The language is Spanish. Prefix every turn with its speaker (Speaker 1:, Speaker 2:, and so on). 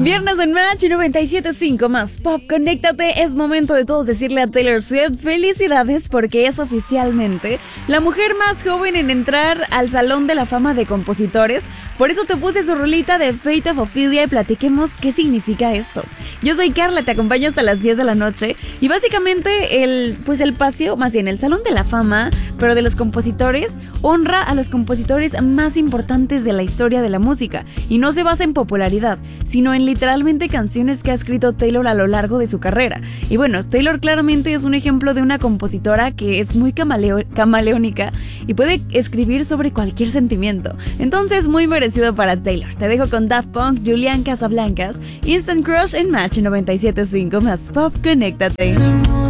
Speaker 1: Viernes en Match 97.5 más Pop, conéctate. Es momento de todos decirle a Taylor Swift felicidades porque es oficialmente la mujer más joven en entrar al Salón de la Fama de Compositores. Por eso te puse su rolita de Fate of Ophelia y platiquemos qué significa esto. Yo soy Carla, te acompaño hasta las 10 de la noche y básicamente el paseo, más bien el Salón de la Fama, pero de los compositores, honra a los compositores más importantes de la historia de la música y no se basa en popularidad, sino en literalmente canciones que ha escrito Taylor a lo largo de su carrera. Y bueno, Taylor claramente es un ejemplo de una compositora que es muy camaleónica y puede escribir sobre cualquier sentimiento. Entonces, muy merecido para Taylor. Te dejo con Daft Punk, Julián Casablancas, Instant Crush en Match 97.5 más Pop, conéctate.